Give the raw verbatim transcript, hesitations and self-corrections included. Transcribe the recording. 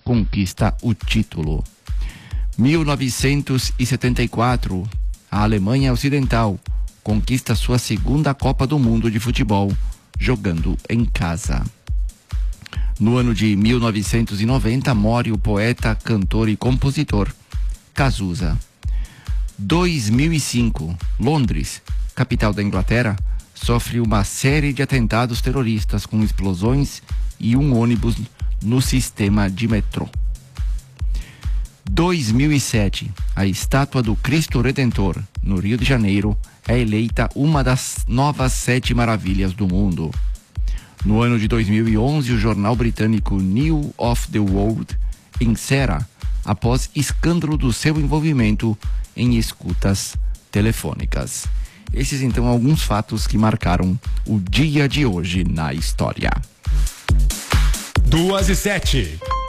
conquista o título. mil novecentos e setenta e quatro, a Alemanha Ocidental conquista sua segunda Copa do Mundo de futebol, jogando em casa. No ano de mil novecentos e noventa, morre o poeta, cantor e compositor Cazuza. dois mil e cinco, Londres, capital da Inglaterra, sofre uma série de atentados terroristas com explosões e um ônibus no sistema de metrô. dois mil e sete, a estátua do Cristo Redentor, no Rio de Janeiro, é eleita uma das novas sete maravilhas do mundo. No ano de dois mil e onze, o jornal britânico News of the World encerra após escândalo do seu envolvimento em escutas telefônicas. Esses, então, alguns fatos que marcaram o dia de hoje na história. Duas e sete.